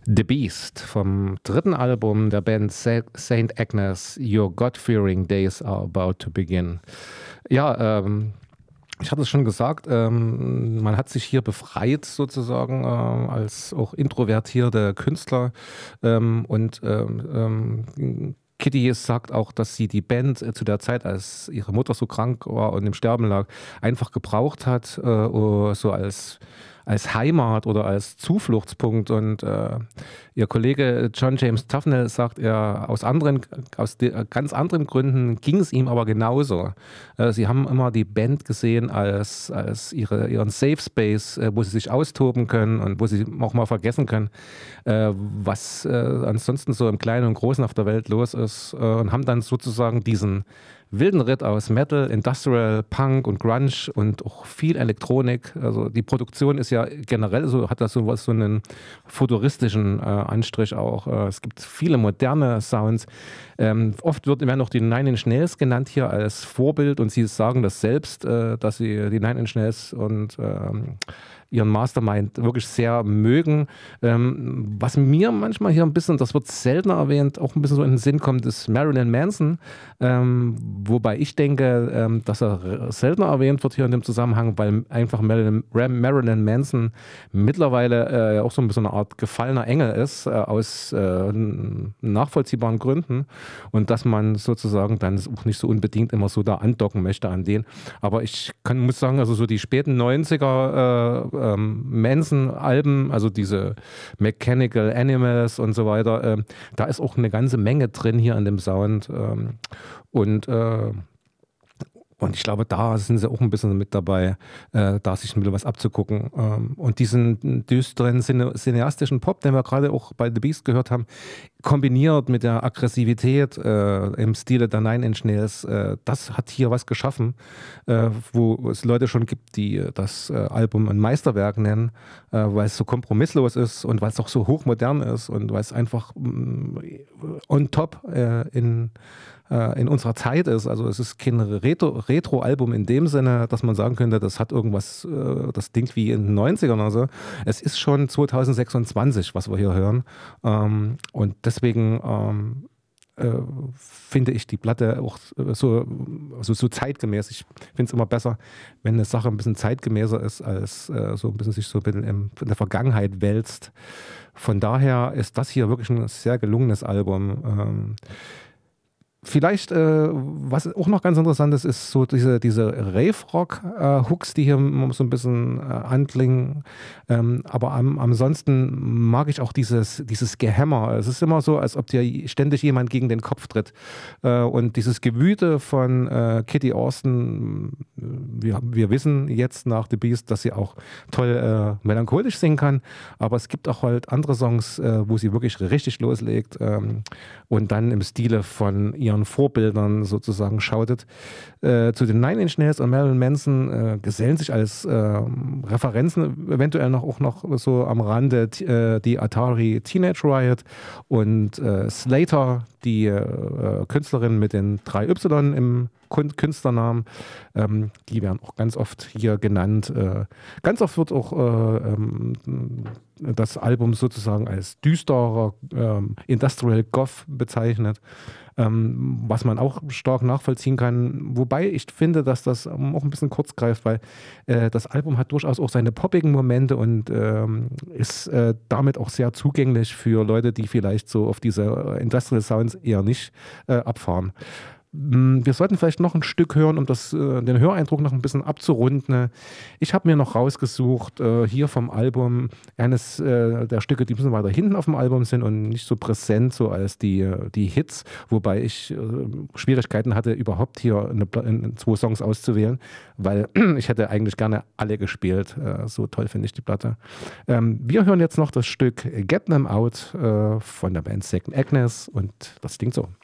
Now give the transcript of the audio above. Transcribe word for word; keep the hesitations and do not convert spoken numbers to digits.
The Beast vom dritten Album der Band Saint Agnes, Your God-Fearing Days Are About to Begin. Ja, ähm, ich hatte es schon gesagt, ähm, man hat sich hier befreit sozusagen äh, als auch introvertierte Künstler ähm, und ähm, ähm, Kitty sagt auch, dass sie die Band äh, zu der Zeit, als ihre Mutter so krank war und im Sterben lag, einfach gebraucht hat, äh, so als als Heimat oder als Zufluchtspunkt. Und äh, ihr Kollege John James Tufnell sagt, er aus anderen, aus ganz anderen Gründen ging es ihm aber genauso. Äh, sie haben immer die Band gesehen als, als ihre, ihren Safe Space, äh, wo sie sich austoben können und wo sie auch mal vergessen können, äh, was äh, ansonsten so im Kleinen und Großen auf der Welt los ist, äh, und haben dann sozusagen diesen wilden Ritt aus Metal, Industrial, Punk und Grunge und auch viel Elektronik. Also die Produktion ist ja generell so, hat das so was, so einen futuristischen äh, Anstrich auch. Äh, es gibt viele moderne Sounds. Ähm, oft wird immer noch die Nine Inch Nails genannt hier als Vorbild und sie sagen das selbst, äh, dass sie die Nine Inch Nails und ähm, ihren Mastermind wirklich sehr mögen. Ähm, was mir manchmal hier ein bisschen, das wird seltener erwähnt, auch ein bisschen so in den Sinn kommt, ist Marilyn Manson. Ähm, wobei ich denke, ähm, dass er seltener erwähnt wird hier in dem Zusammenhang, weil einfach Marilyn, Marilyn Manson mittlerweile äh, auch so ein bisschen eine Art gefallener Engel ist, äh, aus äh, nachvollziehbaren Gründen. Und dass man sozusagen dann auch nicht so unbedingt immer so da andocken möchte an den. Aber ich kann, muss sagen, also so die späten neunziger äh, ähm, Manson-Alben, also diese Mechanical Animals und so weiter, äh, da ist auch eine ganze Menge drin hier an dem Sound. Ähm, und äh, Und ich glaube, da sind sie auch ein bisschen mit dabei, äh, da sich ein bisschen was abzugucken. Ähm, und diesen düsteren, cine cineastischen Pop, den wir gerade auch bei The Beast gehört haben, kombiniert mit der Aggressivität äh, im Stile der Nine Inch Nails, äh, das hat hier was geschaffen, äh, wo es Leute schon gibt, die das äh, Album ein Meisterwerk nennen, äh, weil es so kompromisslos ist und weil es auch so hochmodern ist und weil es einfach mm, on top äh, in in unserer Zeit ist. Also es ist kein Retro-Album in dem Sinne, dass man sagen könnte, das hat irgendwas, das klingt wie in den neunzigern oder so. Es ist schon zweitausendsechsundzwanzig, was wir hier hören. Und deswegen äh, finde ich die Platte auch so, also so zeitgemäß. Ich finde es immer besser, wenn eine Sache ein bisschen zeitgemäßer ist, als äh, so ein bisschen sich so ein bisschen in der Vergangenheit wälzt. Von daher ist das hier wirklich ein sehr gelungenes Album. Ähm, Vielleicht, äh, was auch noch ganz interessant ist, ist so diese, diese Rave-Rock-Hooks, äh, die hier so ein bisschen äh, anklingen. Ähm, aber am, ansonsten mag ich auch dieses, dieses Gehämmer. Es ist immer so, als ob dir ständig jemand gegen den Kopf tritt. Äh, und dieses Gewüte von äh, Kitty Austin, wir, wir wissen jetzt nach The Beast, dass sie auch toll äh, melancholisch singen kann. Aber es gibt auch halt andere Songs, äh, wo sie wirklich richtig loslegt ähm, und dann im Stile von ihren Vorbildern sozusagen schautet. Äh, zu den Nine Inch Nails und Marilyn Manson äh, gesellen sich als äh, Referenzen eventuell noch auch noch so am Rande äh, die Atari Teenage Riot und äh, Slater, die äh, Künstlerin mit den drei Y im Künstlernamen, ähm, die werden auch ganz oft hier genannt. Äh, ganz oft wird auch äh, ähm, das Album sozusagen als düsterer ähm, Industrial Goth bezeichnet, ähm, was man auch stark nachvollziehen kann. Wobei ich finde, dass das auch ein bisschen kurz greift, weil äh, das Album hat durchaus auch seine poppigen Momente und ähm, ist äh, damit auch sehr zugänglich für Leute, die vielleicht so auf diese Industrial Sounds eher nicht äh, abfahren. Wir sollten vielleicht noch ein Stück hören, um das, den Höreindruck noch ein bisschen abzurunden. Ich habe mir noch rausgesucht, hier vom Album, eines der Stücke, die ein bisschen weiter hinten auf dem Album sind und nicht so präsent so als die, die Hits, wobei ich Schwierigkeiten hatte, überhaupt hier eine, zwei Songs auszuwählen, weil ich hätte eigentlich gerne alle gespielt. So toll finde ich die Platte. Wir hören jetzt noch das Stück Get Them Out von der Band Saint Agnes und das klingt so.